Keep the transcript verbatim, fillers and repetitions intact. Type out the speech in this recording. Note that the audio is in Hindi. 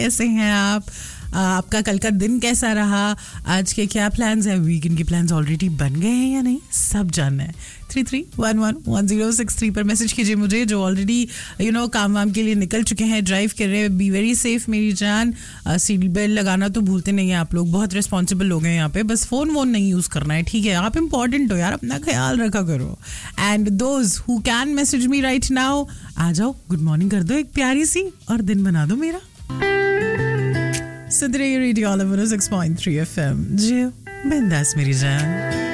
कैसे हैं आप? आपका कल का दिन कैसा रहा? आज के क्या प्लान्स हैं? वीकेंड के प्लान्स ऑलरेडी बन गए हैं या नहीं? सब जानना है. Three three one one one zero six three पर मैसेज कीजिए मुझे, जो ऑलरेडी यू नो काम वाम के लिए निकल चुके हैं, ड्राइव कर रहे हैं. बी वेरी सेफ मेरी जान. सीट बेल्ट लगाना तो भूलते नहीं हैं आप लोग. बहुत रिस्पॉन्सिबल लोग हैं यहाँ पे. बस फोन वोन नहीं यूज करना है, ठीक है? आप इंपॉर्टेंट हो यार, अपना ख्याल रखा करो. And those who can message me right now, आ जाओ, गुड मॉर्निंग कर दो एक प्यारी सी और दिन बना दो मेरा. सुन रहे radio all over six point three FM. जी बिंदास मेरी जान.